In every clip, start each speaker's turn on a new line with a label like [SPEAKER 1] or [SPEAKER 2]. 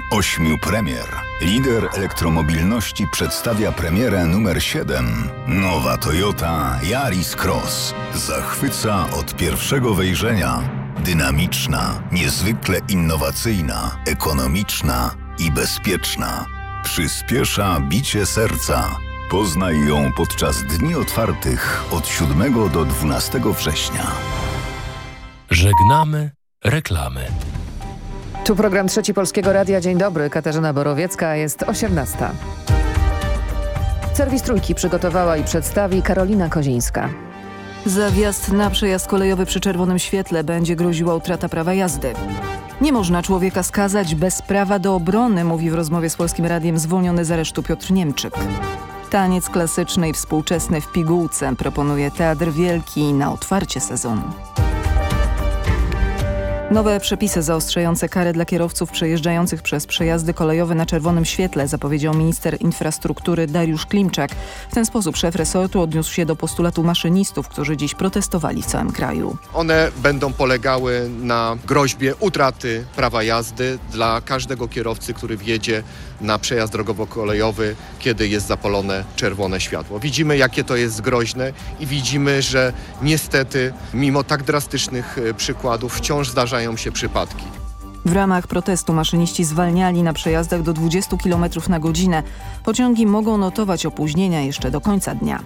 [SPEAKER 1] 8 premier. Lider elektromobilności przedstawia premierę numer 7. Nowa Toyota Yaris Cross. Zachwyca od pierwszego wejrzenia. Dynamiczna, niezwykle innowacyjna, ekonomiczna i bezpieczna. Przyspiesza bicie serca. Poznaj ją podczas dni otwartych od 7 do 12 września.
[SPEAKER 2] Żegnamy reklamy.
[SPEAKER 3] Tu program Trzeci Polskiego Radia. Dzień dobry, Katarzyna Borowiecka, jest 18. Serwis Trójki przygotowała i przedstawi Karolina Kozińska.
[SPEAKER 4] Za wjazd na przejazd kolejowy przy czerwonym świetle będzie groziła utrata prawa jazdy. Nie można człowieka skazać bez prawa do obrony, mówi w rozmowie z Polskim Radiem zwolniony z aresztu Piotr Niemczyk. Taniec klasyczny i współczesny w pigułce proponuje Teatr Wielki na otwarcie sezonu. Nowe przepisy zaostrzające kary dla kierowców przejeżdżających przez przejazdy kolejowe na czerwonym świetle, zapowiedział minister infrastruktury Dariusz Klimczak. W ten sposób szef resortu odniósł się do postulatu maszynistów, którzy dziś protestowali w całym kraju.
[SPEAKER 5] One będą polegały na groźbie utraty prawa jazdy dla każdego kierowcy, który wjedzie na przejazd drogowo-kolejowy, kiedy jest zapalone czerwone światło. Widzimy, jakie to jest groźne i widzimy, że niestety mimo tak drastycznych przykładów wciąż zdarzają się przypadki.
[SPEAKER 4] W ramach protestu maszyniści zwalniali na przejazdach do 20 km na godzinę. Pociągi mogą notować opóźnienia jeszcze do końca dnia.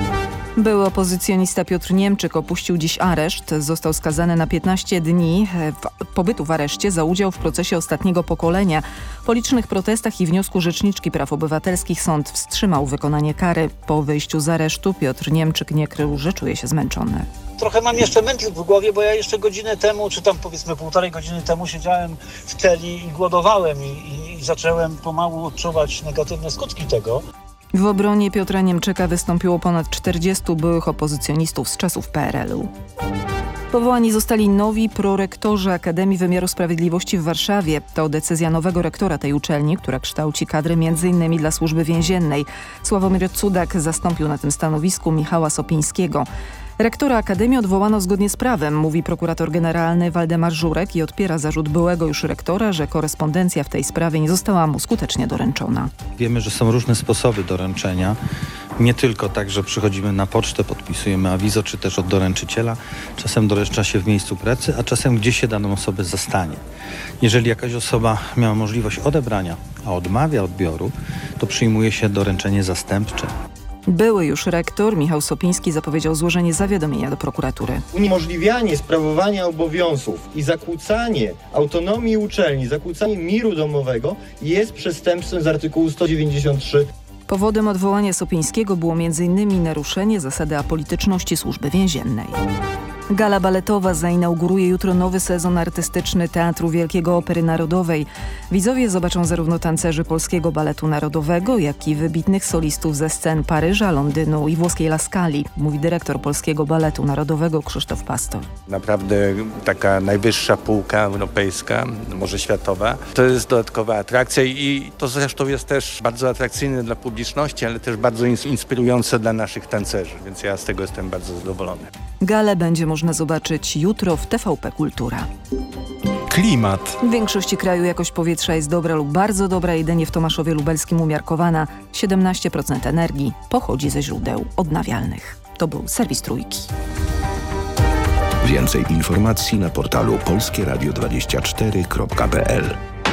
[SPEAKER 4] Były opozycjonista Piotr Niemczyk opuścił dziś areszt. Został skazany na 15 dni pobytu w areszcie za udział w procesie ostatniego pokolenia. Po licznych protestach i wniosku Rzeczniczki Praw Obywatelskich sąd wstrzymał wykonanie kary. Po wyjściu z aresztu Piotr Niemczyk nie krył, że czuje się zmęczony.
[SPEAKER 6] Trochę mam jeszcze mętlik w głowie, bo ja jeszcze godzinę temu, czy tam powiedzmy 1,5 godziny temu siedziałem w celi i głodowałem i zacząłem pomału odczuwać negatywne skutki tego.
[SPEAKER 4] W obronie Piotra Niemczyka wystąpiło ponad 40 byłych opozycjonistów z czasów PRL-u. Powołani zostali nowi prorektorzy Akademii Wymiaru Sprawiedliwości w Warszawie. To decyzja nowego rektora tej uczelni, która kształci kadry m.in. dla Służby Więziennej. Sławomir Cudak zastąpił na tym stanowisku Michała Sopińskiego. Rektora Akademii odwołano zgodnie z prawem, mówi prokurator generalny Waldemar Żurek i odpiera zarzut byłego już rektora, że korespondencja w tej sprawie nie została mu skutecznie doręczona.
[SPEAKER 7] Wiemy, że są różne sposoby doręczenia. Nie tylko tak, że przychodzimy na pocztę, podpisujemy awizo, czy też od doręczyciela. Czasem doręcza się w miejscu pracy, a czasem gdzieś się daną osobę zastanie. Jeżeli jakaś osoba miała możliwość odebrania, a odmawia odbioru, to przyjmuje się doręczenie zastępcze.
[SPEAKER 4] Były już rektor Michał Sopiński zapowiedział złożenie zawiadomienia do prokuratury.
[SPEAKER 8] Uniemożliwianie sprawowania obowiązków i zakłócanie autonomii uczelni, zakłócanie miru domowego jest przestępstwem z artykułu 193.
[SPEAKER 4] Powodem odwołania Sopińskiego było m.in. naruszenie zasady apolityczności Służby Więziennej. Gala baletowa zainauguruje jutro nowy sezon artystyczny Teatru Wielkiego Opery Narodowej. Widzowie zobaczą zarówno tancerzy Polskiego Baletu Narodowego, jak i wybitnych solistów ze scen Paryża, Londynu i włoskiej La Scali, mówi dyrektor Polskiego Baletu Narodowego Krzysztof Pastor.
[SPEAKER 9] Naprawdę taka najwyższa półka europejska, może światowa. To jest dodatkowa atrakcja i to zresztą jest też bardzo atrakcyjne dla publiczności, ale też bardzo inspirujące dla naszych tancerzy, więc ja z tego jestem bardzo zadowolony.
[SPEAKER 4] Galę będzie można zobaczyć jutro w TVP Kultura.
[SPEAKER 2] Klimat.
[SPEAKER 4] W większości kraju jakość powietrza jest dobra lub bardzo dobra, jedynie w Tomaszowie Lubelskim umiarkowana. 17% energii pochodzi ze źródeł odnawialnych. To był serwis Trójki.
[SPEAKER 10] Więcej informacji na portalu polskieradio24.pl.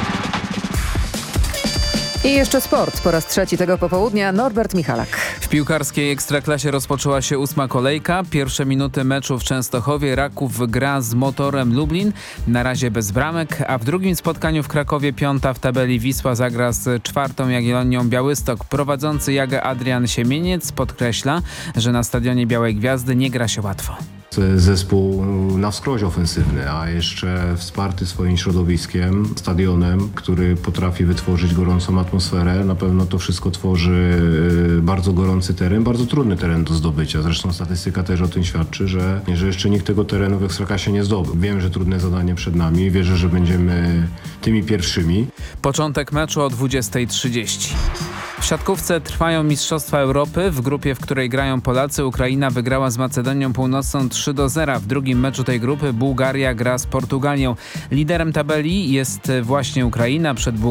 [SPEAKER 3] I jeszcze sport. Po raz trzeci tego popołudnia Norbert Michalak.
[SPEAKER 11] W piłkarskiej Ekstraklasie rozpoczęła się 8. kolejka. Pierwsze minuty meczu w Częstochowie. Raków gra z Motorem Lublin. Na razie bez bramek, a w drugim spotkaniu w Krakowie 5. w tabeli Wisła zagra z 4. Jagiellonią Białystok. Prowadzący Jagę Adrian Siemieniec podkreśla, że na stadionie Białej Gwiazdy nie gra się łatwo.
[SPEAKER 12] Zespół na wskroś ofensywny, a jeszcze wsparty swoim środowiskiem, stadionem, który potrafi wytworzyć gorącą atmosferę. Na pewno to wszystko tworzy bardzo gorący teren, bardzo trudny teren do zdobycia. Zresztą statystyka też o tym świadczy, że jeszcze nikt tego terenu w Ekstraklasie nie zdobył. Wiem, że trudne zadanie przed nami, wierzę, że będziemy tymi pierwszymi.
[SPEAKER 11] Początek meczu o 20:30. W siatkówce trwają Mistrzostwa Europy. W grupie, w której grają Polacy, Ukraina wygrała z Macedonią Północną 3-0. W drugim meczu tej grupy Bułgaria gra z Portugalią. Liderem tabeli jest właśnie Ukraina. Przed